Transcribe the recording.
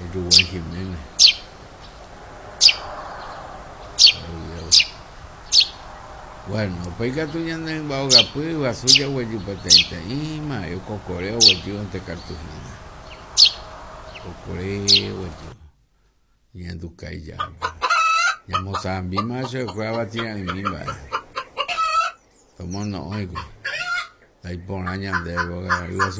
Rubén Jiménez. Bueno, pega tu ñande en Baogapu, Basuya, Hueyu Patente, Ima, yo cocoreo, Hueyu, ante Cartujina. Cocoreo, Hueyu. Ñanducay ya. Ya Mozambique, macho, Cuava tiene mi mimba. Tomo no, oigo. Ahí por años de Boga,